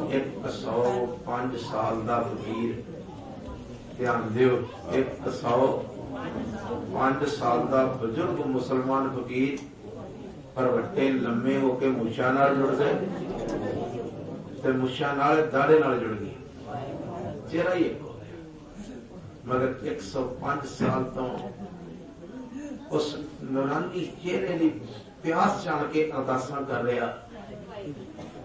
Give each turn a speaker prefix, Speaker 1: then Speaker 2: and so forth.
Speaker 1: 105 साल का फकीर, ध्यान दियो, 105 साल का बुजुर्ग मुसलमान फकीर, पर वट्टे लम्मे होके मुछां नाल जुड़ गए ते मुछां नाल दाढ़े नाल जुड़ गई, चेहरा ही एक हो गया। मगर 105 साल तो उस नूरानी चेहरे की प्यास जान के अरदासां कर रहा,